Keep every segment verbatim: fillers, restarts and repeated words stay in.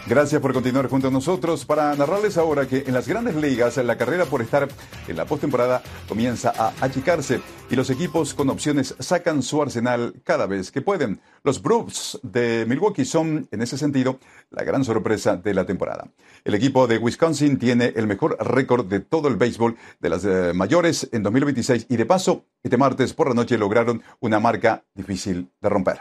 Gracias por continuar junto a nosotros para narrarles ahora que en las grandes ligas la carrera por estar en la postemporada comienza a achicarse y los equipos con opciones sacan su arsenal cada vez que pueden. Los Brewers de Milwaukee son, en ese sentido, la gran sorpresa de la temporada. El equipo de Wisconsin tiene el mejor récord de todo el béisbol de las eh, mayores en dos mil veintiséis y de paso, este martes por la noche lograron una marca difícil de romper.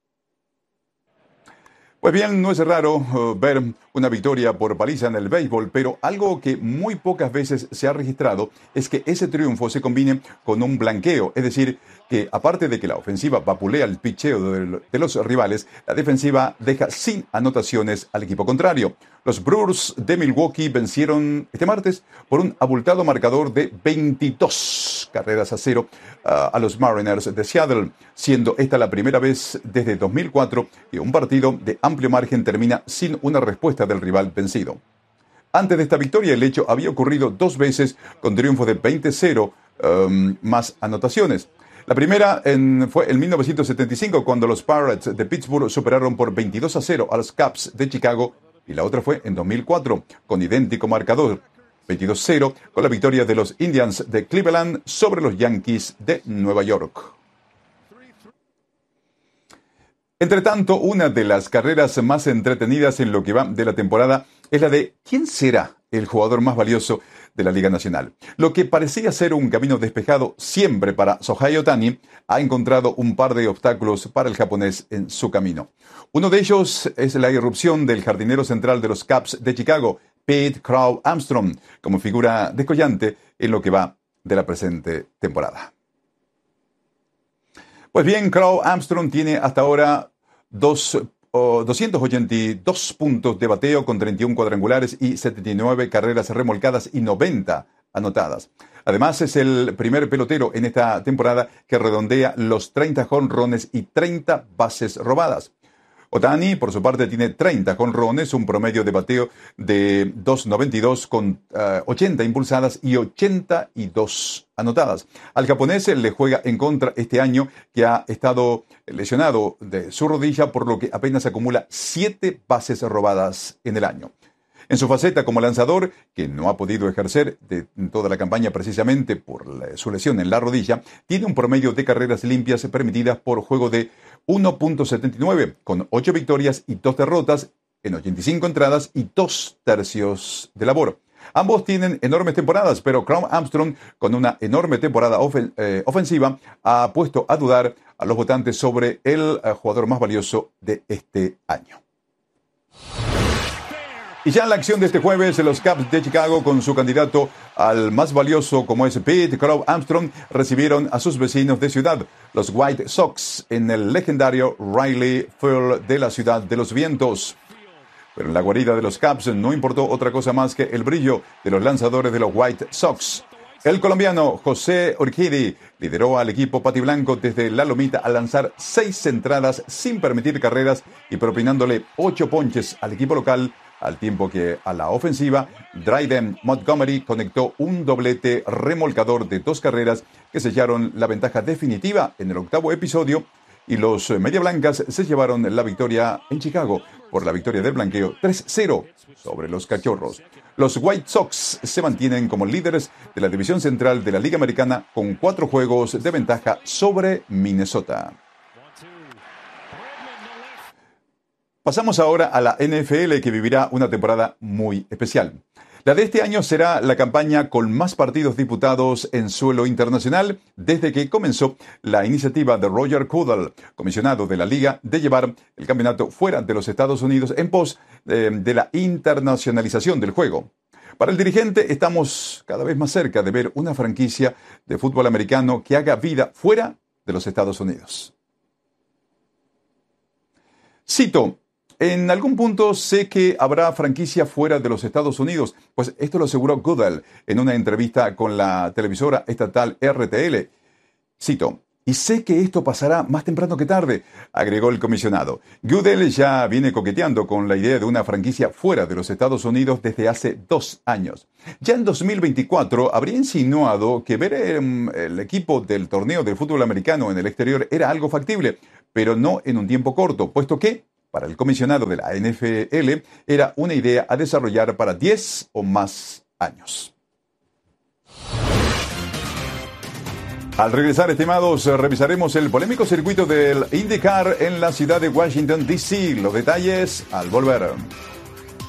Pues bien, no es raro uh, ver una victoria por paliza en el béisbol, pero algo que muy pocas veces se ha registrado es que ese triunfo se combine con un blanqueo, es decir, que aparte de que la ofensiva vapulea el picheo de, de los rivales, la defensiva deja sin anotaciones al equipo contrario. Los Brewers de Milwaukee vencieron este martes por un abultado marcador de veintidós carreras a cero uh, a los Mariners de Seattle, siendo esta la primera vez desde dos mil cuatro que un partido de amplio margen termina sin una respuesta del rival vencido. Antes de esta victoria, el hecho había ocurrido dos veces con triunfos de veinte cero um, más anotaciones. La primera en, fue en mil novecientos setenta y cinco, cuando los Pirates de Pittsburgh superaron por veintidós a cero a los Cubs de Chicago, y la otra fue en dos mil cuatro, con idéntico marcador, veintidós cero, con la victoria de los Indians de Cleveland sobre los Yankees de Nueva York. Entre tanto, una de las carreras más entretenidas en lo que va de la temporada es la de ¿quién será el jugador más valioso de la Liga Nacional? Lo que parecía ser un camino despejado siempre para Shohei Ohtani ha encontrado un par de obstáculos para el japonés en su camino. Uno de ellos es la irrupción del jardinero central de los Cubs de Chicago, Pete Crow Armstrong, como figura descollante en lo que va de la presente temporada. Pues bien, Crow Armstrong tiene hasta ahora dos, oh, doscientos ochenta y dos puntos de bateo con treinta y uno cuadrangulares y setenta y nueve carreras remolcadas y noventa anotadas. Además, es el primer pelotero en esta temporada que redondea los treinta jonrones y treinta bases robadas. Ohtani, por su parte, tiene treinta jonrones, un promedio de bateo de dos noventa y dos con uh, ochenta impulsadas y ochenta y dos anotadas. Al japonés le juega en contra este año, que ha estado lesionado de su rodilla, por lo que apenas acumula siete bases robadas en el año. En su faceta como lanzador, que no ha podido ejercer de toda la campaña precisamente por la, su lesión en la rodilla, tiene un promedio de carreras limpias permitidas por juego de uno punto setenta y nueve, con ocho victorias y dos derrotas en ochenta y cinco entradas y dos tercios de labor. Ambos tienen enormes temporadas, pero Crow Armstrong, con una enorme temporada ofen- eh, ofensiva, ha puesto a dudar a los votantes sobre el eh, jugador más valioso de este año. Y ya en la acción de este jueves, los Cubs de Chicago, con su candidato al más valioso como es Pete Crow Armstrong, recibieron a sus vecinos de ciudad, los White Sox, en el legendario Wrigley Field de la Ciudad de los Vientos. Pero en la guarida de los Cubs no importó otra cosa más que el brillo de los lanzadores de los White Sox. El colombiano José Urquidy lideró al equipo patiblanco desde la lomita al lanzar seis entradas sin permitir carreras y propinándole ocho ponches al equipo local, al tiempo que a la ofensiva, Dryden Montgomery conectó un doblete remolcador de dos carreras que sellaron la ventaja definitiva en el octavo episodio, y los Media Blancas se llevaron la victoria en Chicago por la victoria del blanqueo tres cero sobre los Cachorros. Los White Sox se mantienen como líderes de la división central de la Liga Americana con cuatro juegos de ventaja sobre Minnesota. Pasamos ahora a la N F L, que vivirá una temporada muy especial. La de este año será la campaña con más partidos disputados en suelo internacional desde que comenzó la iniciativa de Roger Goodell, comisionado de la liga, de llevar el campeonato fuera de los Estados Unidos en pos eh, de la internacionalización del juego. Para el dirigente, estamos cada vez más cerca de ver una franquicia de fútbol americano que haga vida fuera de los Estados Unidos. Cito: en algún punto sé que habrá franquicia fuera de los Estados Unidos, pues esto lo aseguró Goodell en una entrevista con la televisora estatal R T L. Cito: y sé que esto pasará más temprano que tarde, agregó el comisionado. Goodell ya viene coqueteando con la idea de una franquicia fuera de los Estados Unidos desde hace dos años. Ya en dos mil veinticuatro habría insinuado que ver el, el equipo del torneo del fútbol americano en el exterior era algo factible, pero no en un tiempo corto, puesto que para el comisionado de la N F L era una idea a desarrollar para diez o más años. Al regresar, estimados, revisaremos el polémico circuito del IndyCar en la ciudad de Washington, D C Los detalles al volver.